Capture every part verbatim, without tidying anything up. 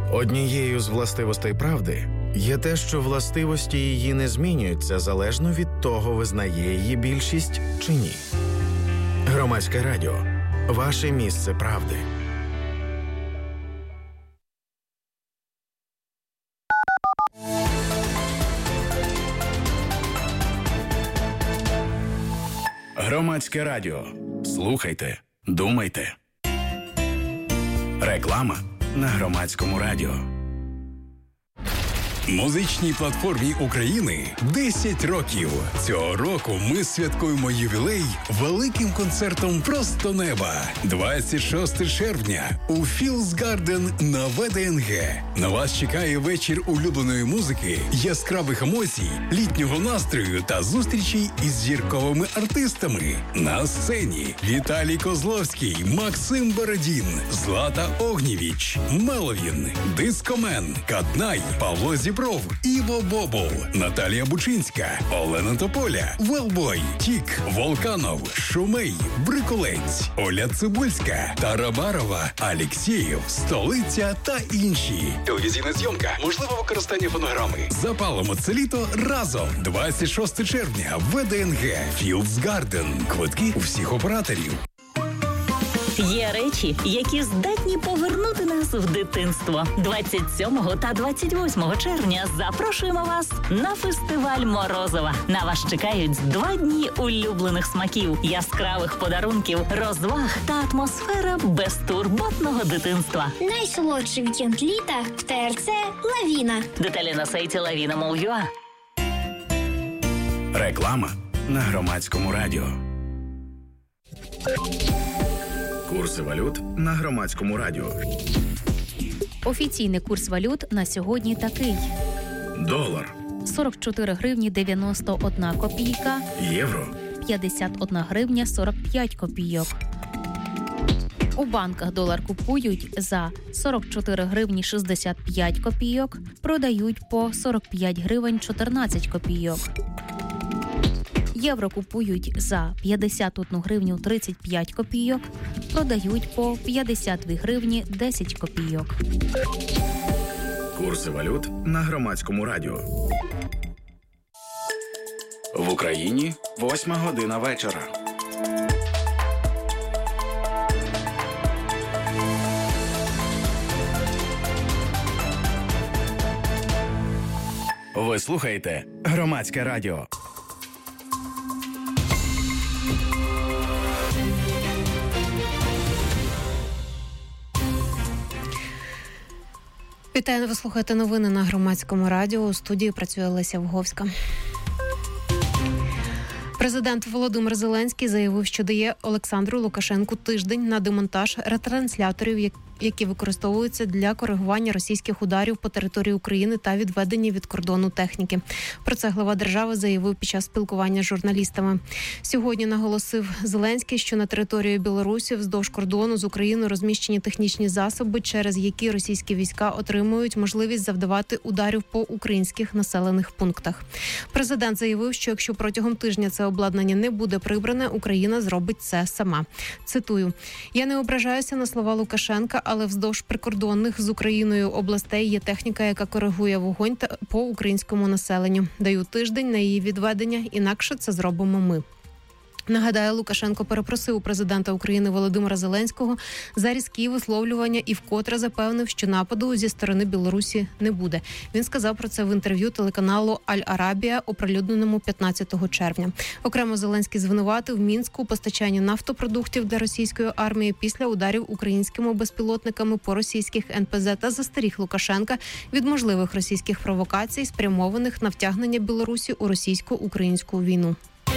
Однією з властивостей правди є те, що властивості її не змінюються залежно від того, визнає її більшість чи ні. Громадське радіо. Ваше місце правди. Громадське радіо. Слухайте, думайте. Реклама на Громадському радіо. Музичній платформі України десять років. Цього року ми святкуємо ювілей великим концертом «Просто неба». двадцять шостого червня у Fields Garden на ВДНГ. На вас чекає вечір улюбленої музики, яскравих емоцій, літнього настрою та зустрічей із зірковими артистами. На сцені Віталій Козловський, Максим Бородін, Злата Огнєвіч, Меловін, Дискомен, Каднай, Павло Зібров, Іво Бобов, Наталія Бучинська, Олена Тополя, Велбой, Тік, Волканов, Шумей, Бриколець, Оля Цибульська, Тарабарова, Алєксєєв, Столиця та інші. Телевізійна зйомка, можливе використання фонограми. Запалимо це літо разом. двадцять шостого червня, ВДНГ, Fields Garden. Квитки у всіх операторів. Є речі, які здатні повернути нас в дитинство. двадцять сьомого та двадцять восьмого червня запрошуємо вас на фестиваль Морозова. На вас чекають два дні улюблених смаків, яскравих подарунків, розваг та атмосфера безтурботного дитинства. Найсолодший вікенд літа в ТРЦ «Лавіна». Деталі на сайті лавіна крапка мол крапка ю а. Реклама на Громадському радіо. Курси валют на Громадському радіо. Офіційний курс валют на сьогодні такий. Долар сорок чотири гривні дев'яносто одна копійка. Євро п'ятдесят одна гривня сорок п'ять копійок. У банках долар купують за сорок чотири гривні шістдесят п'ять копійок, продають по сорок п'ять гривень чотирнадцять копійок. Євро купують за п'ятдесят одну гривню тридцять п'ять копійок, продають по п'ятдесят дві гривні десять копійок. Курси валют на Громадському радіо. В Україні восьма година вечора. Ви слухаєте Громадське радіо. Вітаю, ви слухаєте новини на Громадському радіо. У студії працює Леся Вговська. Президент Володимир Зеленський заявив, що дає Олександру Лукашенку тиждень на демонтаж ретрансляторів, які використовуються для коригування російських ударів по території України та відведення від кордону техніки. Про це глава держави заявив під час спілкування з журналістами. Сьогодні наголосив Зеленський, що на території Білорусі вздовж кордону з Україною розміщені технічні засоби, через які російські війська отримують можливість завдавати ударів по українських населених пунктах. Президент заявив, що якщо протягом тижня це обладнання не буде прибране, Україна зробить це сама. Цитую: «Я не ображаюся на слова Лукашенка, але вздовж прикордонних з Україною областей є техніка, яка коригує вогонь по українському населенню. Даю тиждень на її відведення, інакше це зробимо ми». Нагадаю, Лукашенко перепросив у президента України Володимира Зеленського за різкі висловлювання і вкотре запевнив, що нападу зі сторони Білорусі не буде. Він сказав про це в інтерв'ю телеканалу «Аль-Арабія», оприлюдненому п'ятнадцятого червня. Окремо Зеленський звинуватив Мінську у постачанні нафтопродуктів для російської армії після ударів українськими безпілотниками по російських ен пе зет та застеріг Лукашенка від можливих російських провокацій, спрямованих на втягнення Білорусі у російсько-українську війну.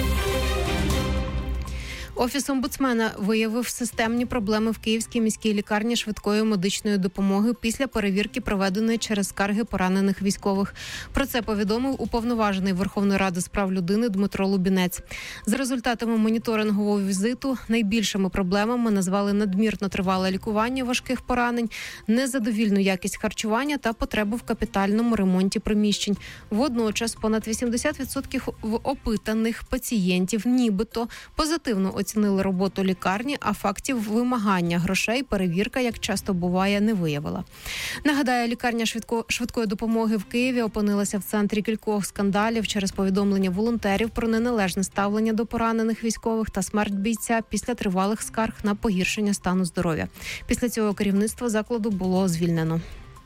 Офіс омбудсмена виявив системні проблеми в Київській міській лікарні швидкої медичної допомоги після перевірки, проведеної через скарги поранених військових. Про це повідомив уповноважений Верховної Ради з прав людини Дмитро Лубінець. За результатами моніторингового візиту найбільшими проблемами назвали надмірно тривале лікування важких поранень, незадовільну якість харчування та потребу в капітальному ремонті приміщень. Водночас понад вісімдесят відсотків опитаних пацієнтів нібито позитивно оцінили роботу лікарні, а фактів вимагання грошей перевірка, як часто буває, не виявила. Нагадаю, лікарня швидко, швидкої допомоги в Києві опинилася в центрі кількох скандалів через повідомлення волонтерів про неналежне ставлення до поранених військових та смерть бійця після тривалих скарг на погіршення стану здоров'я. Після цього керівництво закладу було звільнено.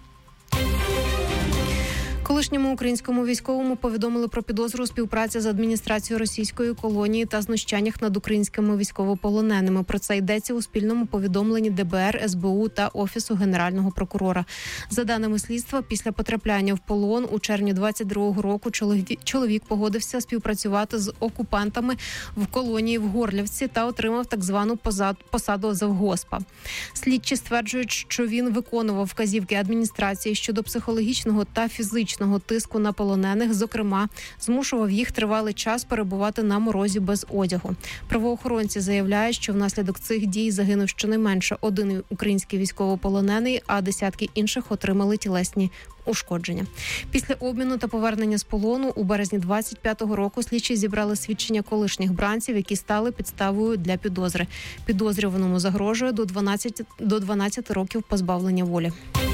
Колишньому українському військовому повідомили про підозру у співпраці з адміністрацією російської колонії та знущаннях над українськими військовополоненими. Про це йдеться у спільному повідомленні де бе ер, ес бе у та Офісу Генерального прокурора. За даними слідства, після потрапляння в полон у червні двадцять другого року чоловік погодився співпрацювати з окупантами в колонії в Горлівці та отримав так звану посаду завгоспа. Слідчі стверджують, що він виконував вказівки адміністрації щодо психологічного та фізичного тиску на полонених, зокрема, змушував їх тривалий час перебувати на морозі без одягу. Правоохоронці заявляють, що внаслідок цих дій загинув щонайменше один український військовополонений, а десятки інших отримали тілесні ушкодження. Після обміну та повернення з полону у березні двадцять п'ятого року слідчі зібрали свідчення колишніх бранців, які стали підставою для підозри. Підозрюваному загрожує до дванадцяти, до дванадцяти років позбавлення волі.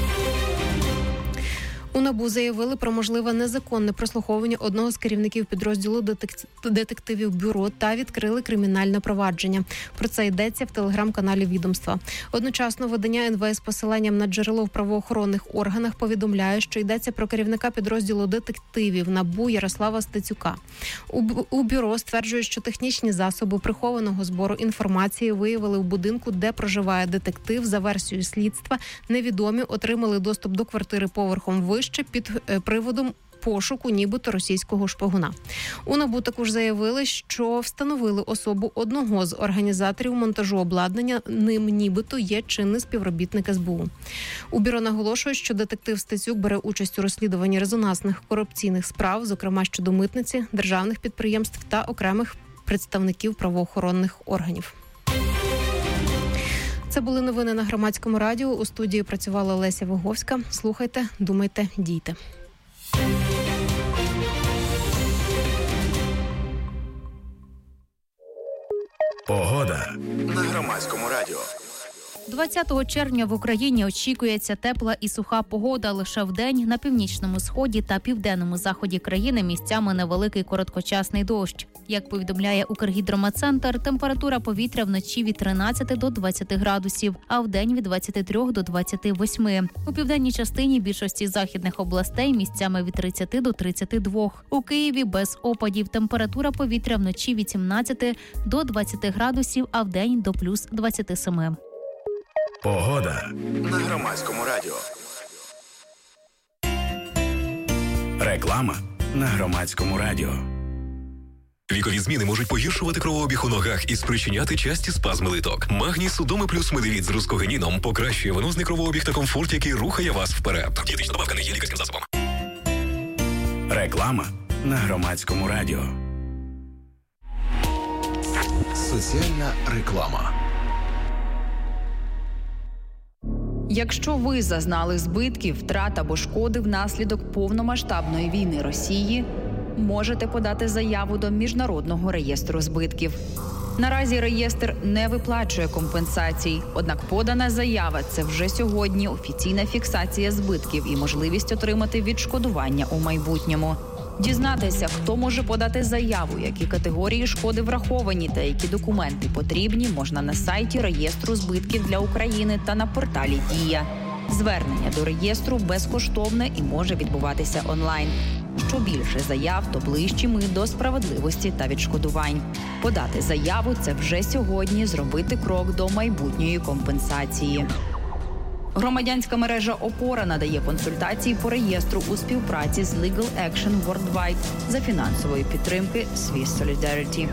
У НАБУ заявили про можливе незаконне прослуховування одного з керівників підрозділу детективів бюро та відкрили кримінальне провадження. Про це йдеться в телеграм-каналі відомства. Одночасно видання ен ве ес з посиланням на джерело в правоохоронних органах повідомляє, що йдеться про керівника підрозділу детективів НАБУ Ярослава Стецюка. У, у бюро стверджують, що технічні засоби прихованого збору інформації виявили в будинку, де проживає детектив. За версією слідства, невідомі отримали доступ до квартири поверхом вище під приводом пошуку нібито російського шпигуна. У НАБУ також заявили, що встановили особу одного з організаторів монтажу обладнання, ним нібито є чинний співробітник ес бе у. У бюро наголошують, що детектив Стецюк бере участь у розслідуванні резонансних корупційних справ, зокрема щодо митниці, державних підприємств та окремих представників правоохоронних органів. Це були новини на Громадському радіо. У студії працювала Леся Виговська. Слухайте, думайте, дійте. Погода на Громадському радіо. двадцятого червня в Україні очікується тепла і суха погода. Лише вдень на північному сході та південному заході країни місцями невеликий короткочасний дощ. Як повідомляє Укргідрометцентр, температура повітря вночі від тринадцяти до двадцяти градусів, а вдень від двадцяти трьох до двадцяти восьми. У південній частині більшості західних областей місцями від тридцяти до тридцяти двох. У Києві без опадів температура повітря вночі від сімнадцяти до двадцяти градусів, а вдень до плюс двадцяти семи. Погода на Громадському радіо. Реклама на Громадському радіо. Вікові зміни можуть погіршувати кровообіг у ногах і спричиняти часті спазми литок. Магній Судоми плюс Медевіт з рускогеніном покращує венозний кровообіг та комфорт, який рухає вас вперед. Дієтична добавка не є лікарським засобом. Реклама на Громадському радіо. Соціальна реклама. Якщо ви зазнали збитків, втрат або шкоди внаслідок повномасштабної війни Росії, можете подати заяву до Міжнародного реєстру збитків. Наразі реєстр не виплачує компенсацій, однак подана заява – це вже сьогодні офіційна фіксація збитків і можливість отримати відшкодування у майбутньому. Дізнатися, хто може подати заяву, які категорії шкоди враховані та які документи потрібні, можна на сайті реєстру збитків для України та на порталі «Дія». Звернення до реєстру безкоштовне і може відбуватися онлайн. Що більше заяв, то ближчі ми до справедливості та відшкодувань. Подати заяву – це вже сьогодні зробити крок до майбутньої компенсації. Громадянська мережа «Опора» надає консультації по реєстру у співпраці з Legal Action Worldwide за фінансової підтримки Swiss Solidarity.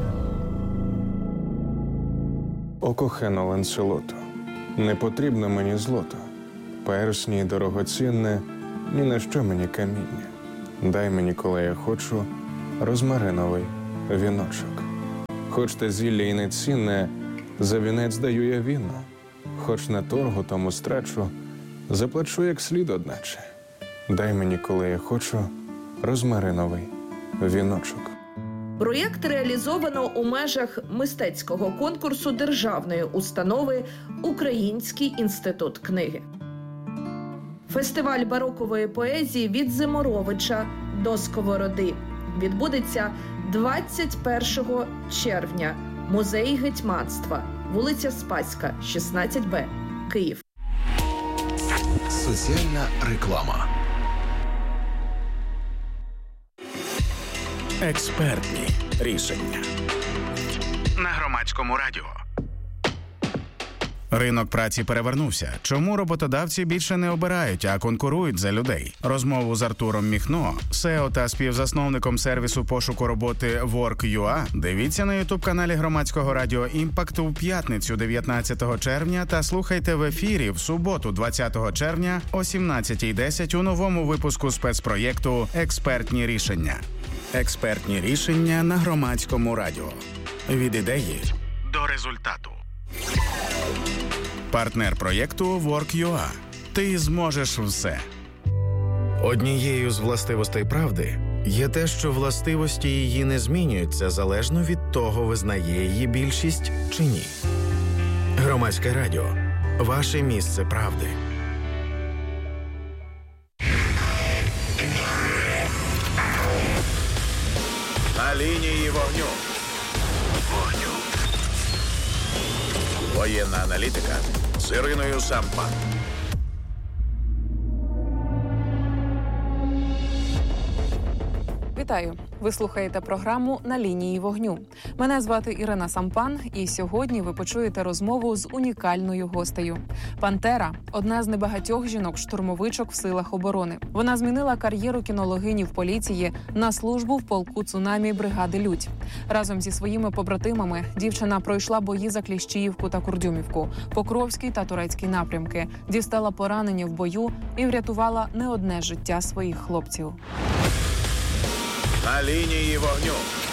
О кохано Ланселото, не потрібно мені злото, персні дорогоцінне, ні на що мені каміння. Дай мені, коли я хочу, розмариновий віночок. Хоч те зілля і не цінне, за вінець даю я віно. Хоч на торгу тому страчу, заплачу як слід одначе. Дай мені, коли я хочу, розмариновий віночок. Проєкт реалізовано у межах мистецького конкурсу державної установи «Український інститут книги». Фестиваль барокової поезії «Від Зиморовича до Сковороди» відбудеться двадцять першого червня. Музей гетьманства, вулиця Спаська, шістнадцять Б, Київ. Соціальна реклама. Експертні рішення на Громадському радіо. Ринок праці перевернувся. Чому роботодавці більше не обирають, а конкурують за людей? Розмову з Артуром Міхно, сео та співзасновником сервісу пошуку роботи Work.ua, дивіться на ютуб-каналі Громадського радіо «Імпакт» у п'ятницю дев'ятнадцятого червня та слухайте в ефірі в суботу двадцятого червня о сімнадцятій десять у новому випуску спецпроєкту «Експертні рішення». Експертні рішення на Громадському радіо. Від ідеї до результату. Партнер проєкту Work.ua. Ти зможеш все. Однією з властивостей правди є те, що властивості її не змінюються залежно від того, визнає її більшість чи ні. Громадське радіо. Ваше місце правди. На лінії вогню. Вогню. Воєнна аналітика з Іриною Сампан. Вітаю! Ви слухаєте програму «На лінії вогню». Мене звати Ірина Сампан, і сьогодні ви почуєте розмову з унікальною гостею. Пантера – одна з небагатьох жінок-штурмовичок в силах оборони. Вона змінила кар'єру кінологині в поліції на службу в полку «Цунамі» бригади «Людь». Разом зі своїми побратимами дівчина пройшла бої за Кліщіївку та Курдюмівку, Покровський та Турецький напрямки, дістала поранення в бою і врятувала не одне життя своїх хлопців. На лінії вогню.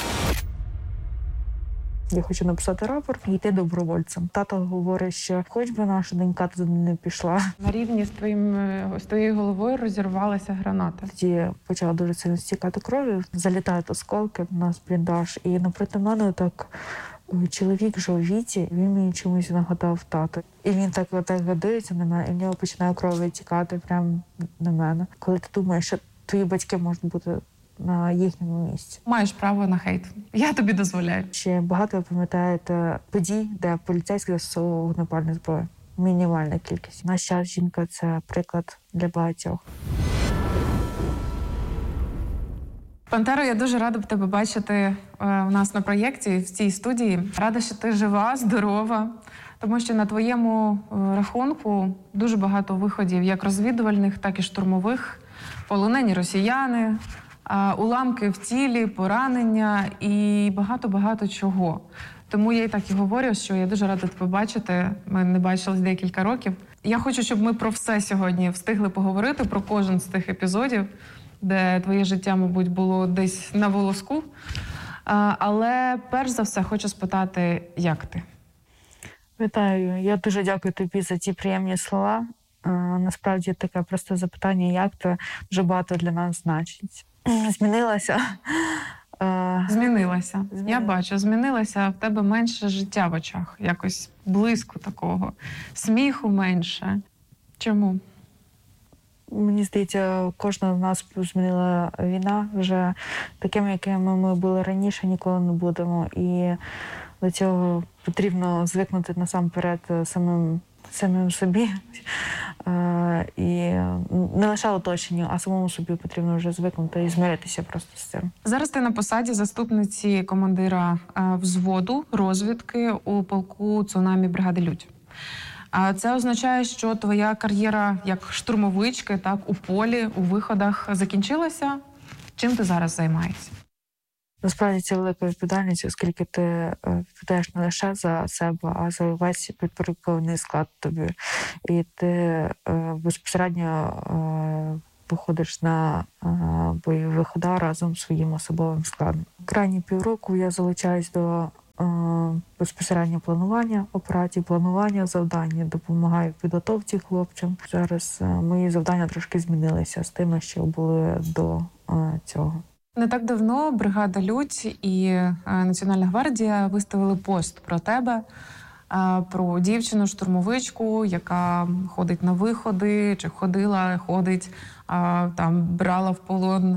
Я хочу написати рапорт і йти добровольцем. Тато говорить, що хоч би наша донька туди не пішла. На рівні з твоїм з твоєю головою розірвалася граната. Тоді почала дуже сильно стікати кров'ю, залітають осколки в нас бліндаж. І напроти мене так чоловік вже у віці, він мені чомусь нагадав тато. І він так отак дивиться на мене, і в нього починає кров витікати прямо на мене. Коли ти думаєш, що твої батьки можуть бути на їхньому місці. Маєш право на хейт. Я тобі дозволяю. Чи багато ви пам'ятаєте подій, де поліцейський застосовував вогнепальну зброю? Мінімальна кількість. На час жінка – це приклад для багатьох. Пантеро, я дуже рада тебе бачити у нас на проєкті, в цій студії. Рада, що ти жива, здорова. Тому що на твоєму рахунку дуже багато виходів, як розвідувальних, так і штурмових. Полонені росіяни, уламки в тілі, поранення і багато-багато чого. Тому я і так і говорю, що я дуже рада тебе бачити. Ми не бачились декілька років. Я хочу, щоб ми про все сьогодні встигли поговорити, про кожен з тих епізодів, де твоє життя, мабуть, було десь на волоску. Але перш за все хочу спитати, як ти? Вітаю. Я дуже дякую тобі за ті приємні слова. Насправді таке просте запитання, як то дуже багато для нас значить. Змінилася. Змінилася. Змінилася. Я бачу, змінилася, в тебе менше життя в очах. Якось близько такого. Сміху менше. Чому? Мені здається, кожного з нас змінила війна. Вже такими, якими ми були раніше, ніколи не будемо. І до цього потрібно звикнути насамперед самим самим собі. Е, і не лише оточенню, а самому собі потрібно вже звикнути і змиритися просто з цим. Зараз ти на посаді заступниці командира е, взводу розвідки у полку «Цунамі» бригади «Людь». А це означає, що твоя кар'єра як штурмовички, так, у полі, у виходах закінчилася? Чим ти зараз займаєшся? Насправді це велика відповідальність, оскільки ти відповідаєш не лише за себе, а за весь підпорядкований склад тобі. І ти е, безпосередньо е, виходиш на е, бойові виходи разом з своїм особовим складом. Крайні півроку я залучаюсь до е, безпосередньо планування операцій, планування завдань, допомагаю в підготовці хлопцям. Зараз е, мої завдання трошки змінилися з тими, що були до е, цього. Не так давно бригада «Людь» і Національна гвардія виставили пост про тебе, про дівчину-штурмовичку, яка ходить на виходи, чи ходила, ходить, там брала в полон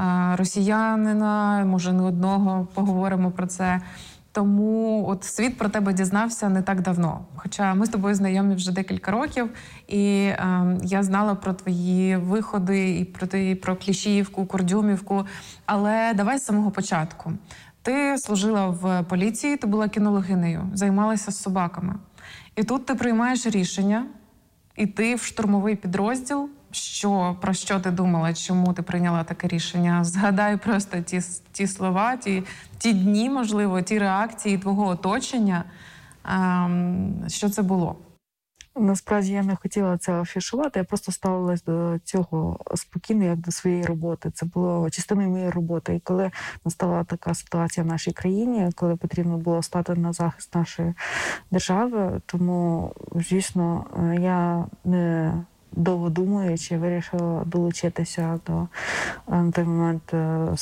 росіянина, може не одного, поговоримо про це. Тому от світ про тебе дізнався не так давно. Хоча ми з тобою знайомі вже декілька років, і е, я знала про твої виходи, і про, і про Кліщіївку, Курдюмівку. Але давай з самого початку. Ти служила в поліції, ти була кінологинею, займалася з собаками. І тут ти приймаєш рішення іти в штурмовий підрозділ. Що, про що ти думала, чому ти прийняла таке рішення? Згадай просто ті, ті слова, ті, ті дні, можливо, ті реакції твого оточення. Ем, що це було? Насправді я не хотіла це афішувати, я просто ставилась до цього спокійно, як до своєї роботи. Це було частиною моєї роботи. І коли настала така ситуація в нашій країні, коли потрібно було стати на захист нашої держави, тому, звісно, я не довго думаючи, вирішила долучитися до на той момент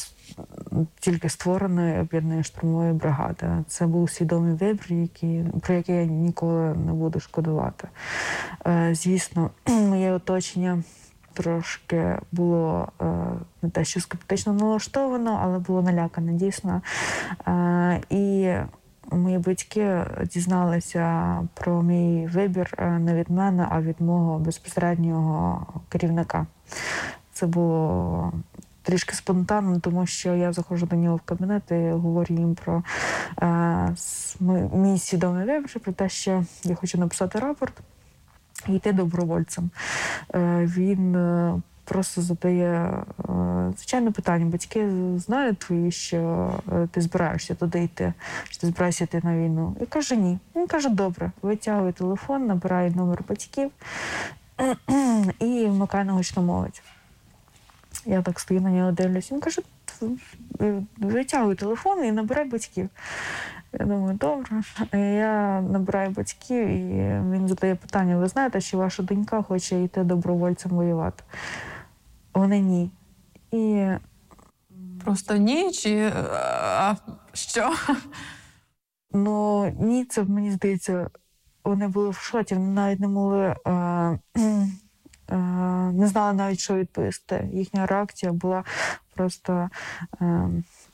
тільки створеної об'єднаної штурмової бригади. Це був свідомий вибір, який, про який я ніколи не буду шкодувати. Звісно, моє оточення трошки було не те, що скептично налаштовано, але було налякане дійсно. І мої батьки дізналися про мій вибір не від мене, а від мого безпосереднього керівника. Це було трішки спонтанно, тому що я заходжу до нього в кабінет і говорю їм про е, мій свідомий вибір, про те, що я хочу написати рапорт і йти добровольцем. Е, він е, просто задає е, звичайне питання. Батьки знають твої, що ти збираєшся туди йти, що ти збираєшся йти на війну. І каже, ні. Він каже, добре. Витягує телефон, набирає номер батьків і вмикає на гучномовець. Я так стою на нього, дивлюсь. Він каже, витягуй телефон і набирай батьків. Я думаю, добре. Я набираю батьків, і він задає питання, ви знаєте, що ваша донька хоче йти добровольцем воювати? Вони ні. І просто ні? Чи а, що? Ну, ні, це, мені здається, вони були в шоці, вони навіть не могли, а, а, не знали навіть, що відповісти. Їхня реакція була просто, а,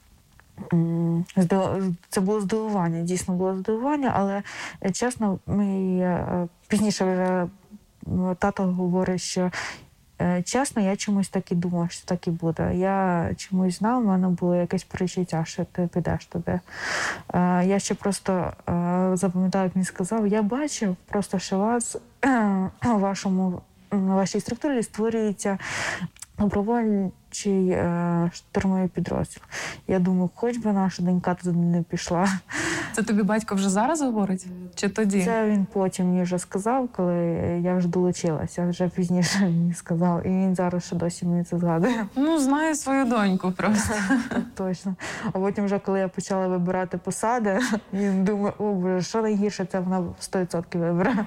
це було здивування, дійсно було здивування, але, чесно, ми пізніше вже тато говорить, що чесно, я чомусь так і думав, що так і буде. Я чомусь знав, в мене було якесь перечуття, що ти підеш туди. Я ще просто запам'ятаю, як він сказав, я бачив просто, що вас у вашому, на вашій структурі створюється добровольчий е, штурмовий підрозділ. Я думаю, хоч би наша донька туди не пішла. Це тобі батько вже зараз говорить? Чи тоді? Це він потім мені вже сказав, коли я вже долучилася, вже пізніше мені сказав. І він зараз ще досі мені це згадує. Ну, знає свою доньку просто. Точно. А потім вже, коли я почала вибирати посади, він думає, о, боже, що найгірше, це вона сто відсотків вибере.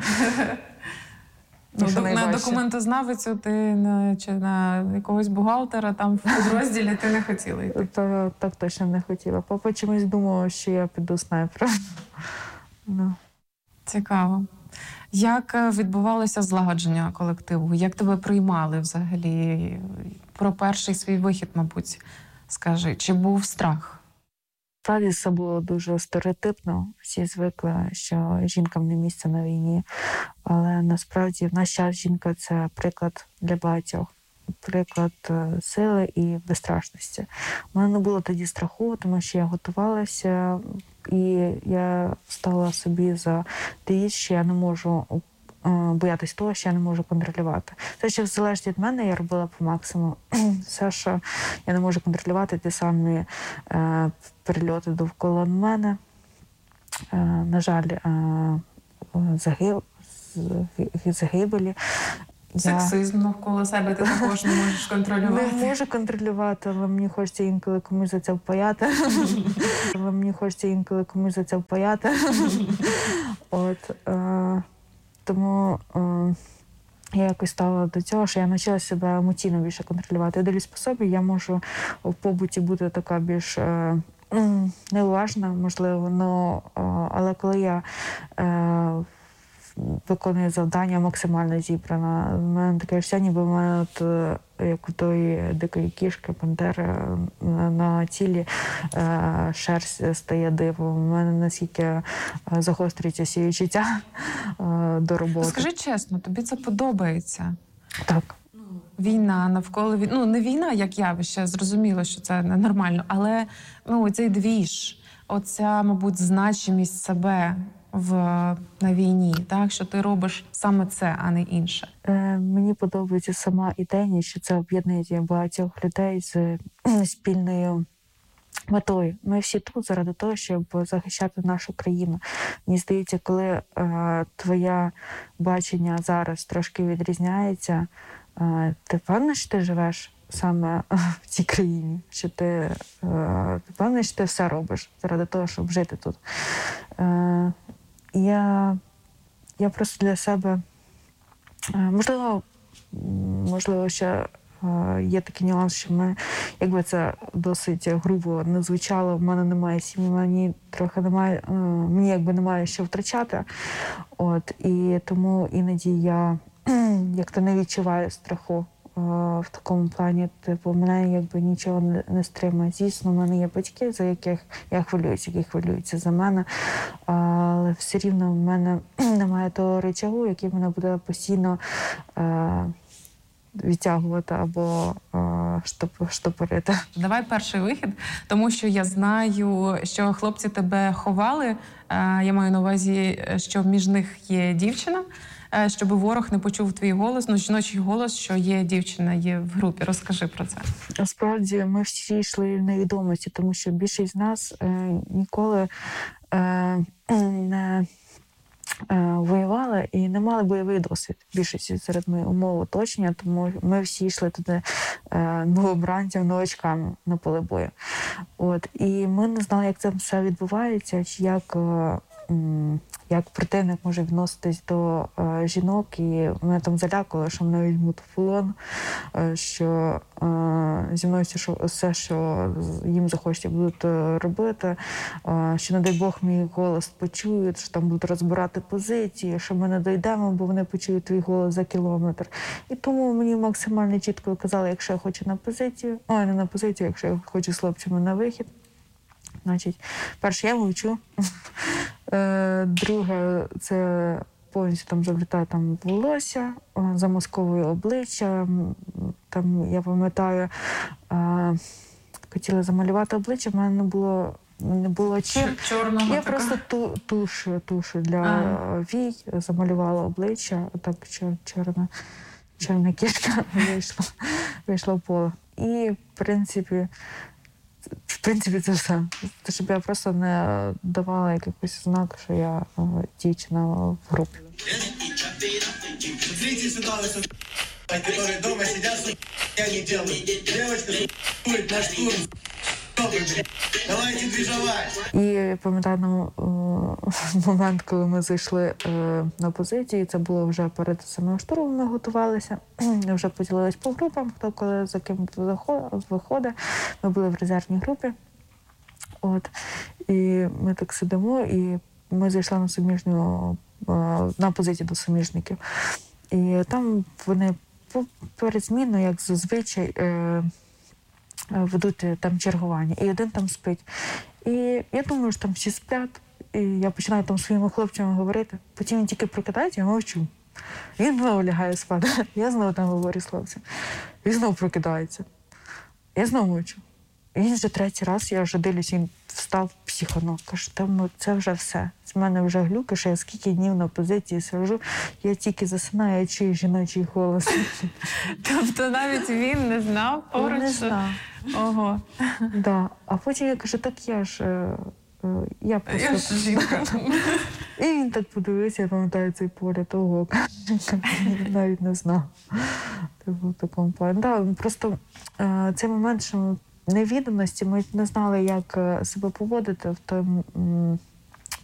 Ну, на документознавицю ти на, чи на якогось бухгалтера там в підрозділі ти не хотіла йти? Так, так точно не хотіла. Папа чомусь думав, що я піду снайпером. No. Цікаво. Як відбувалося злагодження колективу? Як тебе приймали взагалі? Про перший свій вихід, мабуть, скажи. Чи був страх? Справді це було дуже стереотипно. Всі звикли, що жінкам не місце на війні. Але насправді в наш час жінка – це приклад для багатьох. Приклад сили і безстрашності. У мене не було тоді страху, тому що я готувалася, і я стала собі за те, що я не можу боятись того, що я не можу контролювати. Те, що залежить від мене, я робила по максимуму. Все, що я не можу контролювати, ті самі е, перельоти довкола мене. Е, на жаль, е, загиб, загибелі. Сексизм навколо себе ти також не можеш контролювати. Не можу контролювати, але мені хочеться інколи комусь за це впаяти. Але мені хочеться інколи комусь за це впаяти. От, е, тому е, я якось стала до цього, що я навчила себе емоційно більше контролювати. Я дивлюсь по собі, я можу в побуті бути така більш е, неуважна, можливо, но, е, але коли я е, виконую завдання максимально зібрана, в мене таке все, ніби в мене от, як у тої дикої кішки, пантери на, на тілі е, шерсть стає дивом. У мене наскільки загострюються всі відчуття е, до роботи. Скажи чесно, тобі це подобається? Так. Війна навколо війни. Ну, не війна, як явище, зрозуміло, що це ненормально, але ну, цей двіж, оця, мабуть, значимість себе в, на війні, так, що ти робиш саме це, а не інше. Е, мені подобається сама ідея, що це об'єднує багатьох людей з спільною метою. Ми всі тут заради того, щоб захищати нашу країну. Мені здається, коли е, твоє бачення зараз трошки відрізняється, е, ти впевнений, що ти живеш саме в цій країні? Що ти, е, ти впевнений, що ти все робиш заради того, щоб жити тут? Е, я, я просто для себе, е, можливо, можливо, ще є такий нюанс, що ми, якби це досить грубо не звучало, в мене немає сім'ї, мені трохи немає, мені якби немає що втрачати. От, і тому іноді я як-то не відчуваю страху в такому плані. Типу, мене якби нічого не, не стримує. Звісно, в мене є батьки, за яких я хвилююся, які хвилюються за мене. Але все рівно в мене немає того рычагу, який мене буде постійно відтягувати або штоп, штопорити. Давай перший вихід, тому що я знаю, що хлопці тебе ховали. Я маю на увазі, що між них є дівчина, щоб ворог не почув твій голос, ну, жіночий голос, що є дівчина, є в групі. Розкажи про це. Насправді, ми всі йшли в невідомості, тому що більшість з нас е, ніколи е, не воювали і не мали бойовий досвід. Більшість серед моїх умов оточення, тому ми всі йшли туди е, новобранців, новачками на поле бою. От. І ми не знали, як це все відбувається, чи як, е, як противник може відноситись до е, жінок. І мене там залякали, що мене візьмуть в полон, е, що е, зі мною все, що, все, що їм захочуть, будуть робити, е, що, не дай Бог, мій голос почують, що там будуть розбирати позиції, що ми не дійдемо, бо вони почують твій голос за кілометр. І тому мені максимально чітко казали, якщо я хочу на позицію, ой, не на позицію, якщо я хочу з хлопцями на вихід, значить, перше, я мовчу. Друге, це повністю там заплітаю там волосся, замасковую обличчя. Там, я пам'ятаю, хотіла замалювати обличчя, в мене не було не було чим. Чорного я така? просто ту, тушу, тушу для а. вій замалювала обличчя, отак чорна, чорна кішка вийшла, вийшла в поле. І, в принципі, в принципі, це все. Те, щоб я просто не давала якийсь знак, що я дівчина в групі. І пам'ятаю на момент, коли ми зайшли на позиції, це було вже перед самим штурмом, ми готувалися, вже поділились по групам, хто коли за ким виходить. Ми були в резервній групі. От. І ми так сидимо, і ми зайшли на суміжну, на позицію до суміжників. І там вони перед зміною, як зазвичай, ведуть там чергування, і один там спить. І я думаю, що там всі сплять, і я починаю там своїми хлопцями говорити. Потім він тільки прокидається, я мовчу. Він знову лягає спати. Я знову там говорю з хлопцем. Він знову прокидається. Я знову мовчу. І він вже третій раз, я вже дивлюсь, він встав психанув. Каже, там це вже все. З мене вже глюки, що я скільки днів на позиції сиджу, я тільки засинаю, я чую жіночий голос. Тобто навіть він не знав поруч? Не знав. Ого. Да. А потім я кажу, так я ж, я просто... Я ж жінка. І він так подивився, я пам'ятаю цей погляд, ого, навіть не знав. Це був в такому плані. Да, просто цей момент, що невідомості, ми не знали, як себе поводити в той